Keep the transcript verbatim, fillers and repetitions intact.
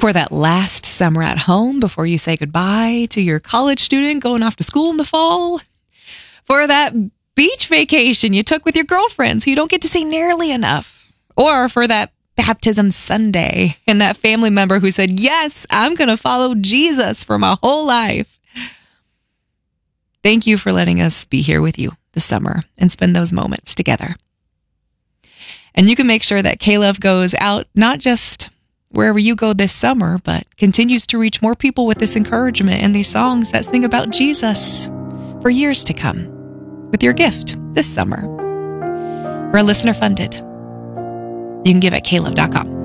For that last summer at home before you say goodbye to your college student going off to school in the fall. For that beach vacation you took with your girlfriends who you don't get to see nearly enough. Or for that baptism Sunday and that family member who said, yes, I'm going to follow Jesus for my whole life. Thank you for letting us be here with you this summer and spend those moments together. And you can make sure that K-Love goes out, not just wherever you go this summer, but continues to reach more people with this encouragement and these songs that sing about Jesus for years to come with your gift this summer. We're listener funded. You can give at K Love dot com.